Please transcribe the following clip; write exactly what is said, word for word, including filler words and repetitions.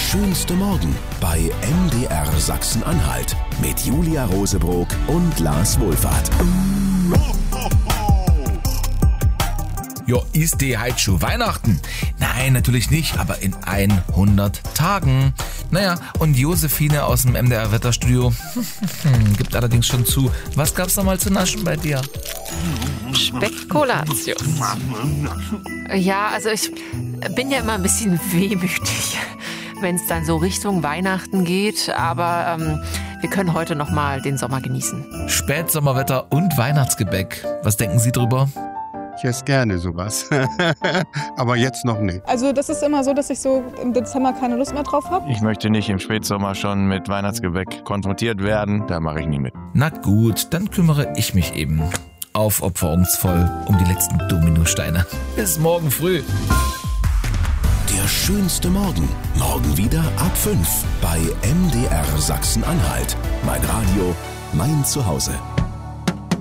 schönste Morgen bei M D R Sachsen-Anhalt mit Julia Rosebrock und Lars Wohlfahrt. Ja, ist die heute schon Weihnachten? Nein, natürlich nicht, aber in hundert Tagen. Naja, und Josephine aus dem M D R Wetterstudio gibt allerdings schon zu. Was gab's da mal zu naschen bei dir? Spekulatius. Ja, also ich bin ja immer ein bisschen wehmütig, wenn es dann so Richtung Weihnachten geht. Aber ähm, wir können heute noch mal den Sommer genießen. Spätsommerwetter und Weihnachtsgebäck. Was denken Sie drüber? Ich esse gerne sowas, aber jetzt noch nicht. Also das ist immer so, dass ich so im Dezember keine Lust mehr drauf habe. Ich möchte nicht im Spätsommer schon mit Weihnachtsgebäck konfrontiert werden, da mache ich nie mit. Na gut, dann kümmere ich mich eben aufopferungsvoll um die letzten Dominosteine. Bis morgen früh. Der schönste Morgen. Morgen wieder ab fünf bei M D R Sachsen-Anhalt. Mein Radio, mein Zuhause.